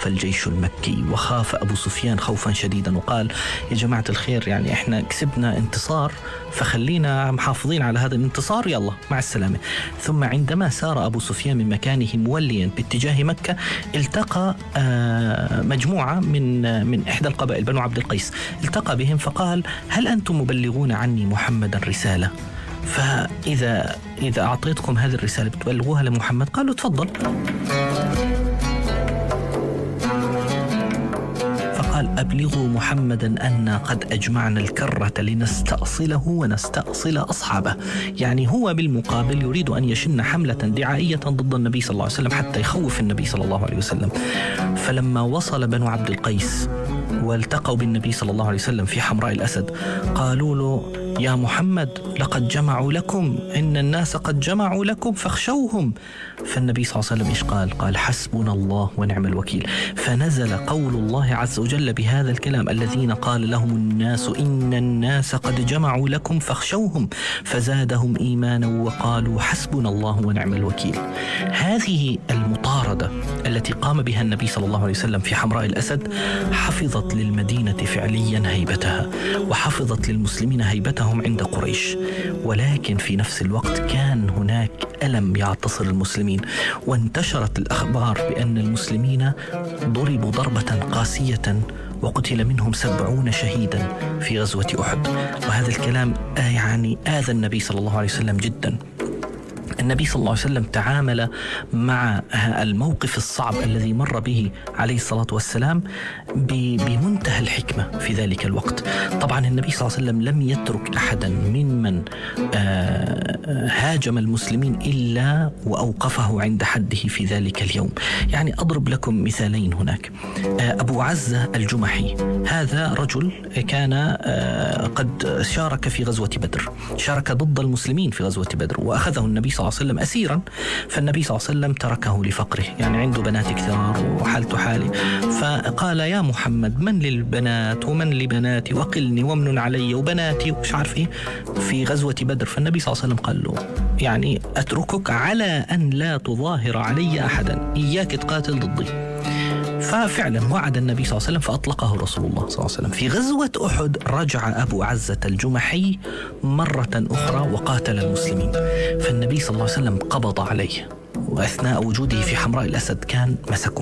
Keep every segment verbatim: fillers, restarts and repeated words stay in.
الجيش المكي وخاف أبو سفيان خوفا شديدا، وقال يا جماعة الخير يعني إحنا كسبنا انتصار فخلينا محافظين على هذا الانتصار، يلا مع السلامة. ثم عندما سار أبو سفيان من مكانه موليا باتجاه مكة التقى مجموعة من من إحدى القبائل بنو عبد القيس، التقى بهم فقال هل أنتم مبلغون عني محمدا رسالة؟ فإذا إذا أعطيتكم هذه الرسالة بتبلغوها لمحمد؟ قالوا تفضل. فقال أبلغوا محمدا أن قد أجمعنا الكرة لنستأصله ونستأصل أصحابه. يعني هو بالمقابل يريد أن يشن حملة دعائية ضد النبي صلى الله عليه وسلم حتى يخوف النبي صلى الله عليه وسلم. فلما وصل بنو عبد القيس والتقوا بالنبي صلى الله عليه وسلم في حمراء الأسد قالوا له يا محمد لقد جمعوا لكم، إن الناس قد جمعوا لكم فاخشوهم. فالنبي صلى الله عليه وسلم إيش قال؟ قال حسبنا الله ونعم الوكيل. فنزل قول الله عز وجل بهذا الكلام الذين قال لهم الناس إن الناس قد جمعوا لكم فاخشوهم فزادهم إيمانا وقالوا حسبنا الله ونعم الوكيل. هذه المطاردة التي قام بها النبي صلى الله عليه وسلم في حمراء الأسد حفظت للمدينة فعليا هيبتها وحفظت للمسلمين هيبتهم عند قريش، ولكن في نفس الوقت كان هناك ألم يعتصر المسلمين، وانتشرت الأخبار بأن المسلمين ضربوا ضربة قاسية وقتل منهم سبعون شهيدا في غزوة أحد. وهذا الكلام يعني آذى النبي صلى الله عليه وسلم جدا. النبي صلى الله عليه وسلم تعامل مع الموقف الصعب الذي مر به عليه الصلاة والسلام بمنتهى الحكمة في ذلك الوقت. طبعا النبي صلى الله عليه وسلم لم يترك أحدا ممن هاجم المسلمين إلا وأوقفه عند حده في ذلك اليوم. يعني أضرب لكم مثالين هناك. أبو عزة الجمحي هذا رجل كان قد شارك في غزوة بدر، شارك ضد المسلمين في غزوة بدر، وأخذه النبي صلى الله عليه وسلم أسيرا. فالنبي صلى الله عليه وسلم تركه لفقره، يعني عنده بنات كثار وحالته حالي، فقال يا محمد من للبنات ومن لبناتي وقلني ومن علي وبناتي ومش عارف إيه في غزوة بدر. فالنبي صلى الله عليه وسلم قال له يعني أتركك على أن لا تظاهر علي أحدا، إياك تقاتل ضدي. ففعلا وعد النبي صلى الله عليه وسلم فأطلقه رسول الله صلى الله عليه وسلم. في غزوة أحد رجع أبو عزة الجمحي مرة أخرى وقاتل المسلمين، فالنبي صلى الله عليه وسلم قبض عليه، وأثناء وجوده في حمراء الأسد كان مسكه.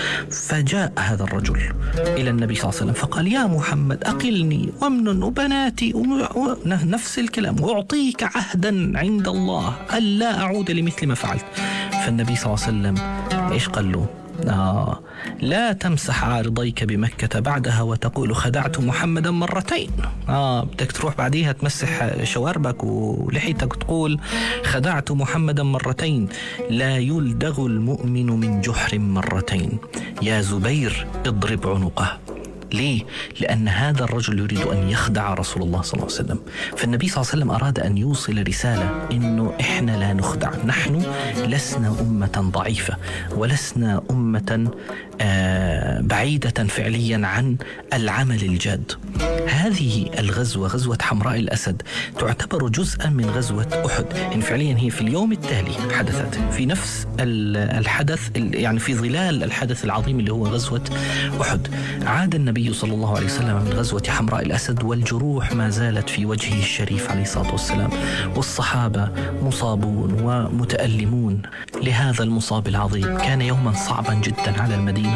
فجاء هذا الرجل إلى النبي صلى الله عليه وسلم فقال يا محمد أقلني ومن وبناتي نفس الكلام، وأعطيك عهدا عند الله ألا أعود لمثل ما فعلت. فالنبي صلى الله عليه وسلم إيش قال له؟ آه لا تمسح عارضيك بمكة بعدها وتقول خدعت محمدا مرتين. آه بدك تروح بعديها تمسح شواربك ولحيتك وتقول خدعت محمدا مرتين. لا يلدغ المؤمن من جحر مرتين، يا زبير اضرب عنقه. ليه؟ لأن هذا الرجل يريد أن يخدع رسول الله صلى الله عليه وسلم. فالنبي صلى الله عليه وسلم أراد أن يوصل رسالة إنه إحنا لا نخدع، نحن لسنا أمة ضعيفة ولسنا أمة آه بعيدة فعليا عن العمل الجاد. هذه الغزوة غزوة حمراء الأسد تعتبر جزءا من غزوة أحد، يعني فعليا هي في اليوم التالي حدثت في نفس الحدث، يعني في ظلال الحدث العظيم اللي هو غزوة أحد. عاد النبي صلى الله عليه وسلم من غزوة حمراء الأسد والجروح ما زالت في وجهه الشريف عليه الصلاة والسلام، والصحابة مصابون ومتألمون لهذا المصاب العظيم. كان يوما صعبا جدا على المدينة.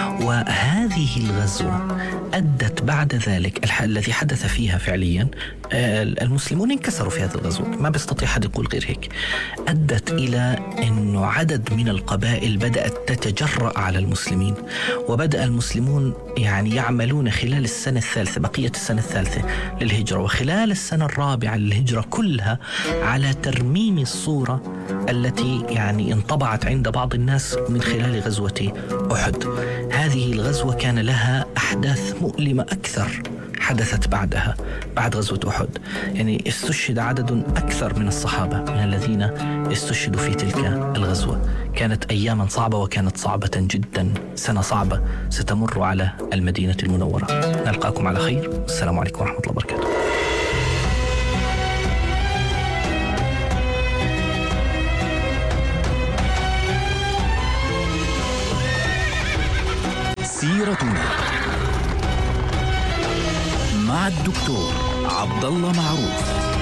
وهذه الغزوة أدت بعد ذلك الذي حدث فيها فعليا المسلمون انكسروا في هذه الغزوة، ما بيستطيع حد يقول غير هيك. أدت إلى أنه عدد من القبائل بدأت تتجرأ على المسلمين، وبدأ المسلمون يعني يعملون خلال السنة الثالثة بقية السنة الثالثة للهجرة وخلال السنة الرابعة للهجرة كلها على ترميم الصورة التي يعني انطبعت عند بعض الناس من خلال غزوة أحد. هذه الغزوة كان لها أحداث مؤلمة أكثر حدثت بعدها بعد غزوة أحد. يعني استشهد عدد أكثر من الصحابة من الذين استشهدوا في تلك الغزوة. كانت أياما صعبة وكانت صعبة جدا، سنة صعبة ستمر على المدينة المنورة. نلقاكم على خير، السلام عليكم ورحمة الله وبركاته. سيرتنا مع الدكتور عبد الله معروف.